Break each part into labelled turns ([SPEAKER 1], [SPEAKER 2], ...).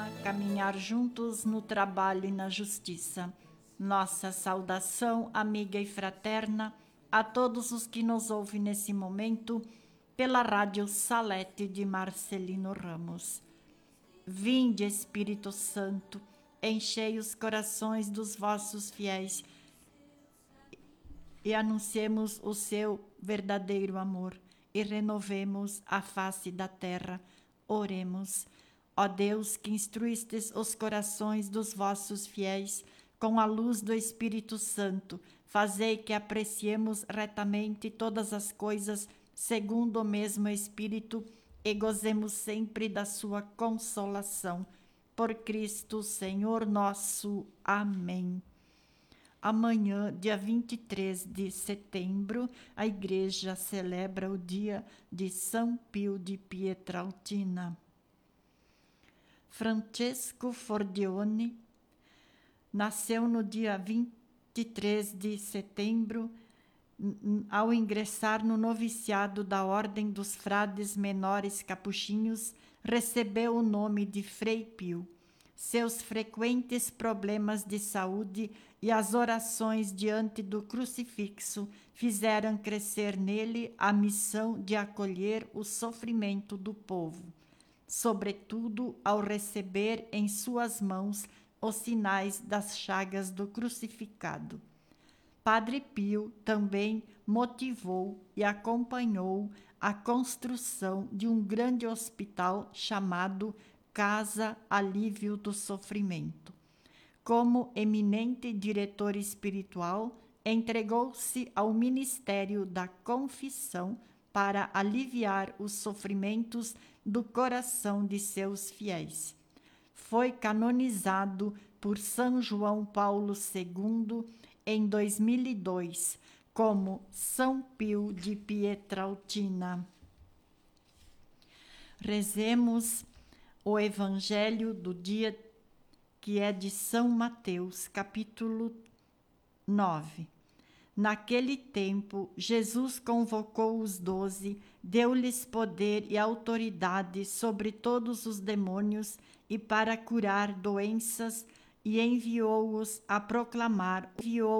[SPEAKER 1] caminhar juntos no trabalho e na justiça. Nossa saudação amiga e fraterna a todos os que nos ouvem nesse momento pela Rádio Salete de Marcelino Ramos. Vinde, Espírito Santo, enchei os corações dos vossos fiéis e anunciemos o seu verdadeiro amor e renovemos a face da terra. Oremos. Ó Deus, que instruístes os corações dos vossos fiéis com a luz do Espírito Santo, fazei que apreciemos retamente todas as coisas segundo o mesmo Espírito e gozemos sempre da sua consolação. Por Cristo, Senhor nosso. Amém. Amanhã, dia 23 de setembro, a Igreja celebra o dia de São Pio de Pietrelcina. Francesco Fordione nasceu no dia 23 de setembro, ao ingressar no noviciado da Ordem dos Frades Menores Capuchinhos, recebeu o nome de Frei Pio. Seus frequentes problemas de saúde e as orações diante do crucifixo fizeram crescer nele a missão de acolher o sofrimento do povo, sobretudo ao receber em suas mãos os sinais das chagas do crucificado. Padre Pio também motivou e acompanhou a construção de um grande hospital chamado Casa Alívio do Sofrimento. Como eminente diretor espiritual, entregou-se ao ministério da confissão para aliviar os sofrimentos do coração de seus fiéis. Foi canonizado por São João Paulo II em 2002 como São Pio de Pietrelcina. Rezemos o Evangelho do dia, que é de São Mateus, capítulo 9. Naquele tempo, Jesus convocou os 12, deu-lhes poder e autoridade sobre todos os demônios e para curar doenças, e enviou-os a proclamar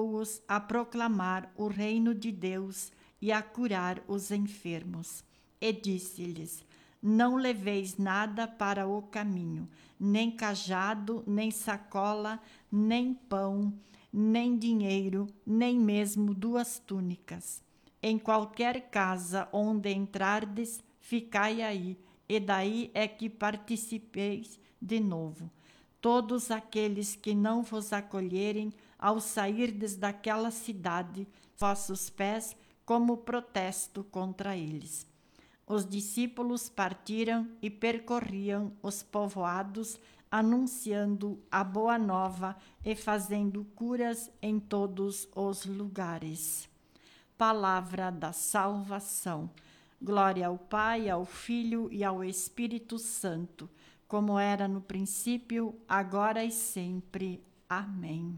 [SPEAKER 1] o reino de Deus e a curar os enfermos. E disse-lhes: não leveis nada para o caminho, nem cajado, nem sacola, nem pão, nem dinheiro, nem mesmo 2 túnicas. Em qualquer casa onde entrardes, ficai aí, e daí é que participeis de novo. Todos aqueles que não vos acolherem, ao sairdes daquela cidade, vossos pés como protesto contra eles. Os discípulos partiram e percorriam os povoados, anunciando a boa nova e fazendo curas em todos os lugares. Palavra da salvação. Glória ao Pai, ao Filho e ao Espírito Santo, como era no princípio, agora e sempre. Amém.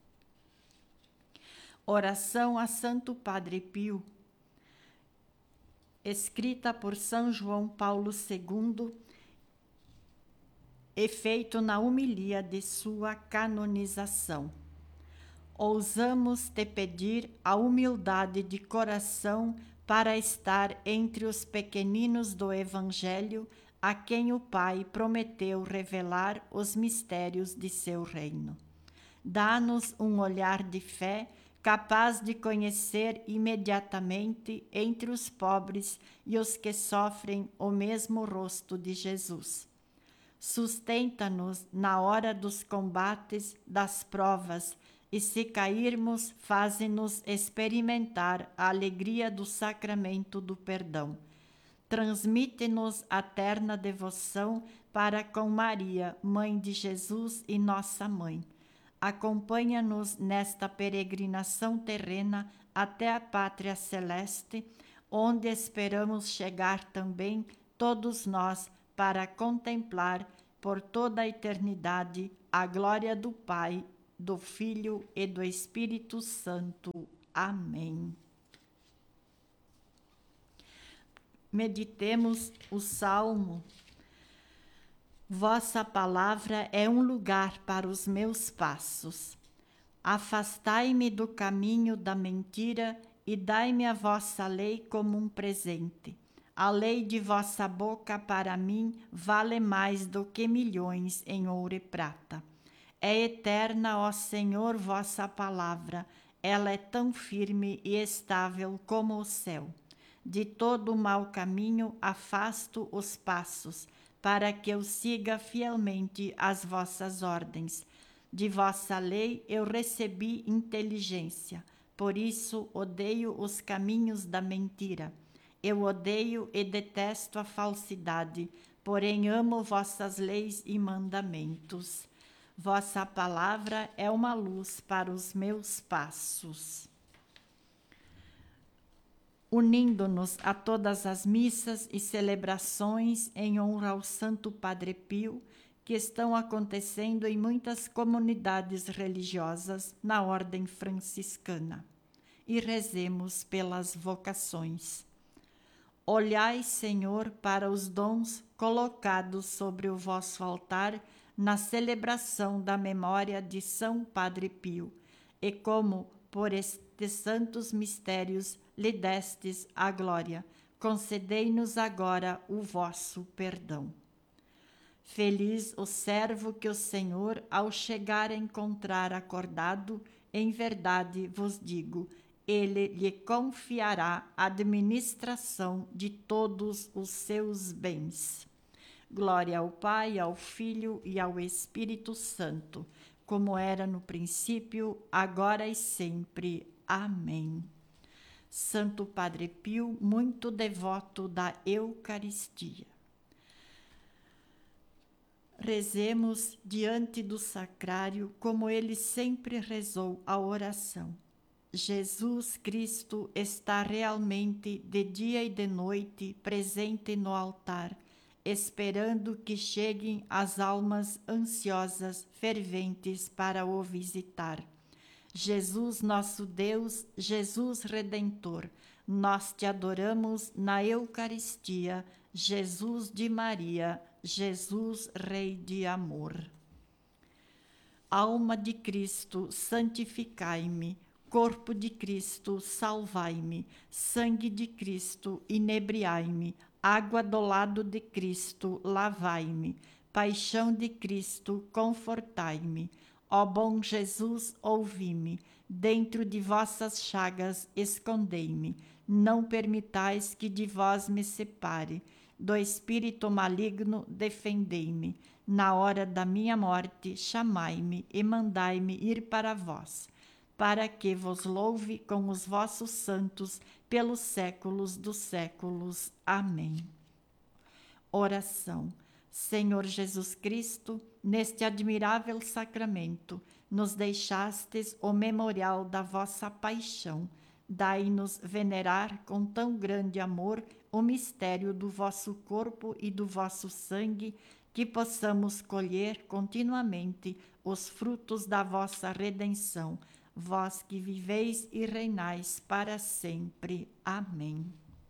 [SPEAKER 1] Oração a Santo Padre Pio, escrita por São João Paulo II e feito na homilia de sua canonização. Ousamos te pedir a humildade de coração para estar entre os pequeninos do Evangelho, a quem o Pai prometeu revelar os mistérios de seu reino. Dá-nos um olhar de fé capaz de conhecer imediatamente entre os pobres e os que sofrem o mesmo rosto de Jesus. Sustenta-nos na hora dos combates, das provas, e se cairmos, faze-nos experimentar a alegria do sacramento do perdão. Transmite-nos a terna devoção para com Maria, Mãe de Jesus e nossa Mãe. Acompanha-nos nesta peregrinação terrena até a pátria celeste, onde esperamos chegar também todos nós para contemplar por toda a eternidade a glória do Pai, do Filho e do Espírito Santo. Amém. Meditemos o Salmo Vossa palavra é um lugar para os meus passos. Afastai-me do caminho da mentira e dai-me a vossa lei como um presente. A lei de vossa boca para mim vale mais do que milhões em ouro e prata. É eterna, ó Senhor, vossa palavra. Ela é tão firme e estável como o céu. De todo o mau caminho afasto os passos, para que eu siga fielmente as vossas ordens. De vossa lei eu recebi inteligência, por isso odeio os caminhos da mentira. Eu odeio e detesto a falsidade, porém amo vossas leis e mandamentos. Vossa palavra é uma luz para os meus passos. Unindo-nos a todas as missas e celebrações em honra ao Santo Padre Pio, que estão acontecendo em muitas comunidades religiosas na ordem franciscana. E rezemos pelas vocações. Olhai, Senhor, para os dons colocados sobre o vosso altar na celebração da memória de São Padre Pio, e como por estes santos mistérios lhe destes a glória, concedei-nos agora o vosso perdão. Feliz o servo que o Senhor, ao chegar, encontrar acordado, em verdade vos digo, ele lhe confiará a administração de todos os seus bens. Glória ao Pai, ao Filho e ao Espírito Santo, como era no princípio, agora e sempre. Amém. Santo Padre Pio, muito devoto da Eucaristia. Rezemos diante do sacrário como ele sempre rezou a oração. Jesus Cristo está realmente de dia e de noite presente no altar, esperando que cheguem as almas ansiosas, ferventes para o visitar. Jesus, nosso Deus, Jesus Redentor, nós te adoramos na Eucaristia, Jesus de Maria, Jesus Rei de amor. Alma de Cristo, santificai-me. Corpo de Cristo, salvai-me. Sangue de Cristo, inebriai-me. Água do lado de Cristo, lavai-me. Paixão de Cristo, confortai-me. Ó bom Jesus, ouvi-me. Dentro de vossas chagas, escondei-me. Não permitais que de vós me separe. Do espírito maligno, defendei-me. Na hora da minha morte, chamai-me e mandai-me ir para vós, para que vos louve com os vossos santos pelos séculos dos séculos. Amém. Oração. Senhor Jesus Cristo, neste admirável sacramento, nos deixastes o memorial da vossa paixão. Dai-nos venerar com tão grande amor o mistério do vosso corpo e do vosso sangue, que possamos colher continuamente os frutos da vossa redenção, vós que viveis e reinais para sempre. Amém.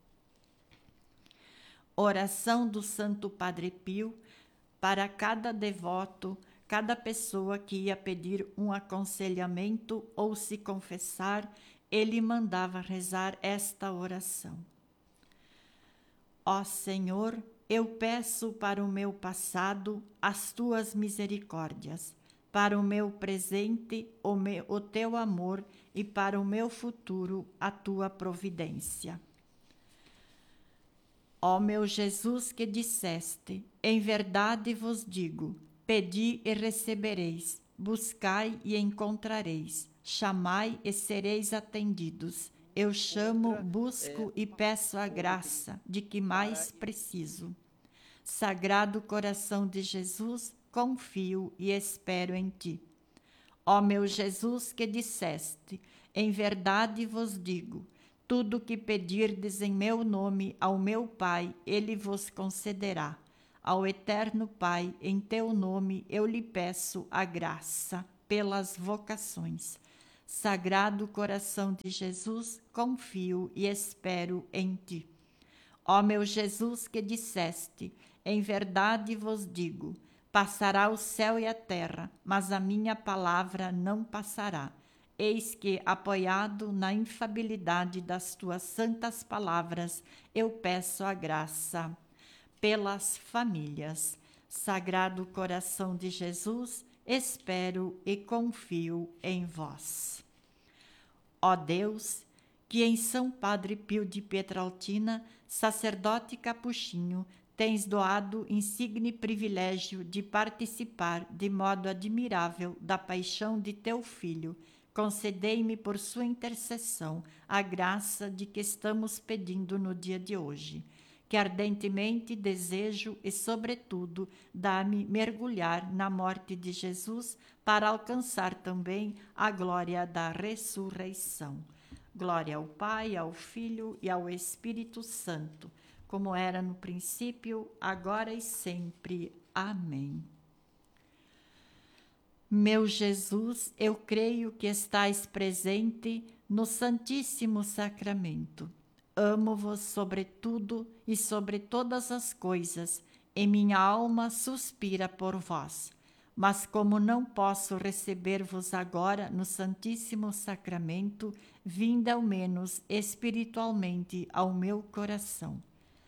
[SPEAKER 1] Oração do Santo Padre Pio para cada devoto, cada pessoa que ia pedir um aconselhamento ou se confessar, ele mandava rezar esta oração. Ó Senhor, eu peço para o meu passado as tuas misericórdias, para o meu presente o teu amor e para o meu futuro a tua providência. Ó meu Jesus, que disseste, em verdade vos digo, pedi e recebereis, buscai e encontrareis, chamai e sereis atendidos. Eu chamo, busco e peço a graça de que mais preciso. Sagrado coração de Jesus, confio e espero em ti. Ó meu Jesus, que disseste, em verdade vos digo, tudo que pedirdes em meu nome ao meu Pai, ele vos concederá. Ao eterno Pai, em teu nome eu lhe peço a graça pelas vocações. Sagrado coração de Jesus, confio e espero em ti. Ó meu Jesus, que disseste, em verdade vos digo, Passará o céu e a terra, mas a minha palavra não passará. Eis que, apoiado na infalibilidade das tuas santas palavras, eu peço a graça pelas famílias. Sagrado coração de Jesus, espero e confio em vós. Ó Deus, que em São Padre Pio de Pietrelcina, sacerdote capuchinho, tens doado insigne privilégio de participar de modo admirável da paixão de teu Filho, concedei-me por sua intercessão a graça de que estamos pedindo no dia de hoje, que ardentemente desejo e, sobretudo, dá-me mergulhar na morte de Jesus para alcançar também a glória da ressurreição. Glória ao Pai, ao Filho e ao Espírito Santo, como era no princípio, agora e sempre. Amém. Meu Jesus, eu creio que estais presente no Santíssimo Sacramento. Amo-vos sobre tudo e sobre todas as coisas, e minha alma suspira por vós. Mas como não posso receber-vos agora no Santíssimo Sacramento, vinde ao menos espiritualmente ao meu coração.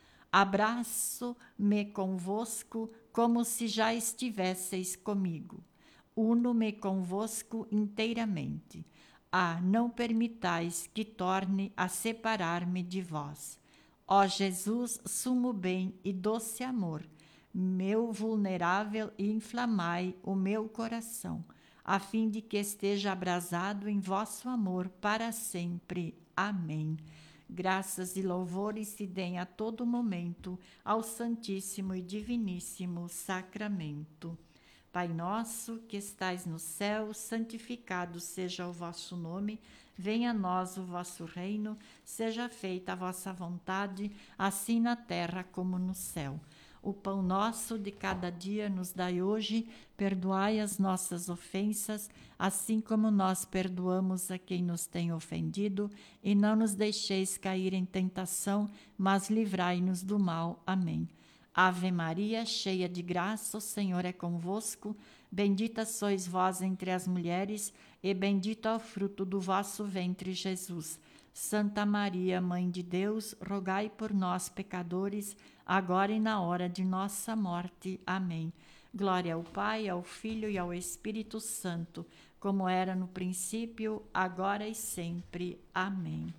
[SPEAKER 1] Abraço-me convosco como se já estivesseis comigo. Uno-me convosco inteiramente. Não permitais que torne a separar-me de vós. Ó Jesus, sumo bem e doce amor, meu vulnerável, e inflamai o meu coração, a fim de que esteja abrasado em vosso amor para sempre. Amém. Graças e louvores se deem a todo momento ao Santíssimo e Diviníssimo Sacramento. Pai nosso, que estais no céu, santificado seja o vosso nome, venha a nós o vosso reino, seja feita a vossa vontade, assim na terra como no céu. O pão nosso de cada dia nos dai hoje, perdoai as nossas ofensas, assim como nós perdoamos a quem nos tem ofendido, e não nos deixeis cair em tentação, mas livrai-nos do mal. Amém. Ave Maria, cheia de graça, o Senhor é convosco. Bendita sois vós entre as mulheres, e bendito é o fruto do vosso ventre, Jesus. Santa Maria, Mãe de Deus, rogai por nós, pecadores, agora e na hora de nossa morte. Amém. Glória ao Pai, ao Filho e ao Espírito Santo, como era no princípio, agora e sempre. Amém.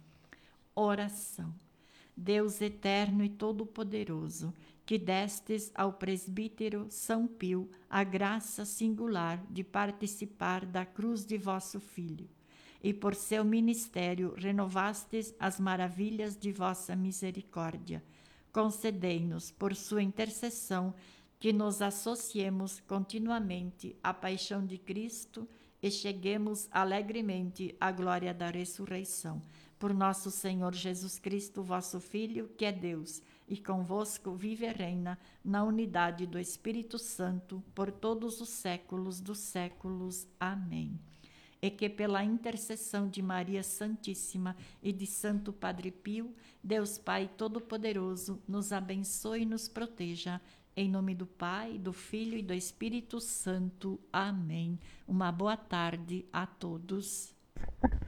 [SPEAKER 1] Oração. Deus eterno e todo-poderoso, que destes ao presbítero São Pio a graça singular de participar da cruz de vosso Filho, e por seu ministério renovastes as maravilhas de vossa misericórdia, concedei-nos, por sua intercessão, que nos associemos continuamente à paixão de Cristo e cheguemos alegremente à glória da ressurreição. Por nosso Senhor Jesus Cristo, vosso Filho, que é Deus, e convosco vive e reina na unidade do Espírito Santo, por todos os séculos dos séculos. Amém. E que pela intercessão de Maria Santíssima e de Santo Padre Pio, Deus Pai Todo-Poderoso nos abençoe e nos proteja. Em nome do Pai, do Filho e do Espírito Santo. Amém. Uma boa tarde a todos.